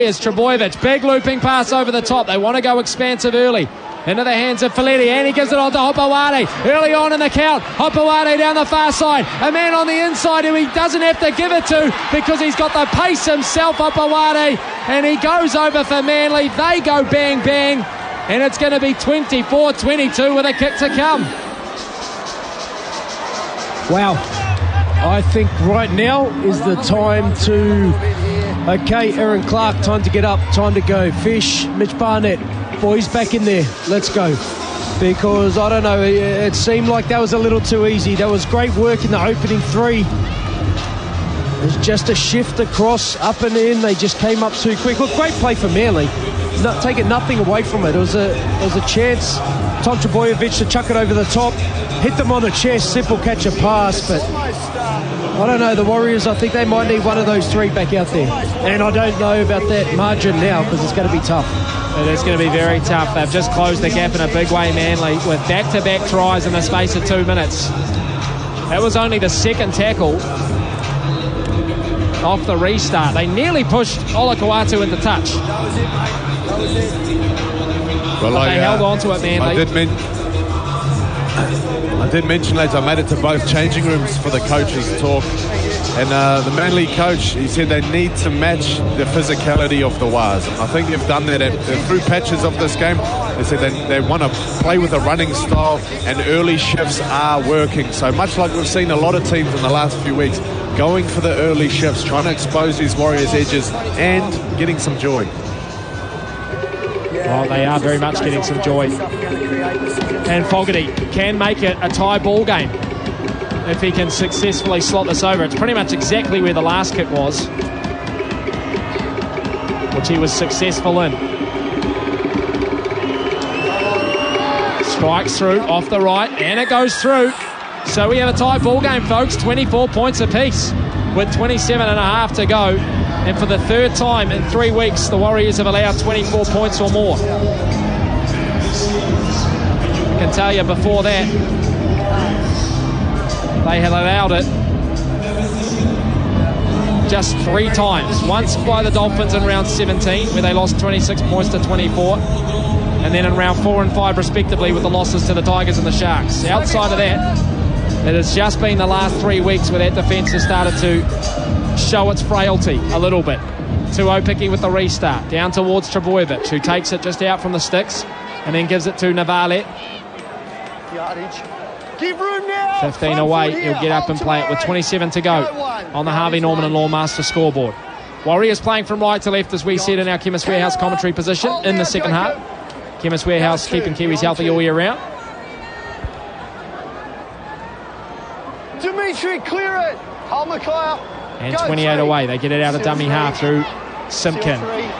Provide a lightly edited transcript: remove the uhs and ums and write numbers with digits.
Here's Trbojevic, big looping pass over the top. They want to go expansive early. Into the hands of Felitti, and he gives it on to Hopewade. Early on in the count, Hopewade down the far side. A man on the inside who he doesn't have to give it to because he's got the pace himself, Hopewade. And he goes over for Manly. They go bang, bang. And it's going to be 24-22 with a kick to come. Wow. I think right now is the time to... Okay, Aaron Clark, time to get up, time to go. Fish, Mitch Barnett, boys back in there. Let's go. Because, I don't know, it seemed like that was a little too easy. That was great work in the opening three. It was just a shift across, up and in. They just came up too quick. Look, great play for Manly. Taking nothing away from it. It was a chance, Tom Trbojevic to chuck it over the top, hit them on the chest, simple catch a pass, but I don't know, the Warriors, I think they might need one of those three back out there. And I don't know about that margin now because it's going to be tough. It is going to be very tough. They've just closed the gap in a big way, Manly, with back-to-back tries in the space of 2 minutes. That was only the second tackle off the restart. They nearly pushed Olakau'atu into touch. Well, but they held on to it, Manly. I did mention later, I made it to both changing rooms for the coaches talk. And the Manly coach, he said they need to match the physicality of the Wars. I think they've done that through patches of this game. They said they want to play with a running style, and early shifts are working. So much like we've seen a lot of teams in the last few weeks, going for the early shifts, trying to expose these Warriors' edges and getting some joy. Well, they are very much getting some joy. And Fogarty can make it a tie ball game if he can successfully slot this over. It's pretty much exactly where the last kick was, which he was successful in. Strikes through off the right, and it goes through. So we have a tie ball game, folks. 24 points apiece with 27 and a half to go. And for the third time in 3 weeks, the Warriors have allowed 24 points or more. I can tell you before that, they had allowed it just 3 times. Once by the Dolphins in round 17, where they lost 26 points to 24. And then in round 4 and 5, respectively, with the losses to the Tigers and the Sharks. Outside of that, it has just been the last 3 weeks where that defence has started to show its frailty a little bit. 2-0 Picky with the restart. Down towards Trbojevic, who takes it just out from the sticks and then gives it to Navale. 15 away, he'll get up and play it with 27 to go on the Harvey Norman and Lawmaster scoreboard. Warriors playing from right to left, as we said in our Chemist Warehouse commentary position in the second half. Chemist Warehouse keeping Kiwis healthy all year round. Dimitri, clear it. And 28 away, they get it out of dummy half through Simpkin.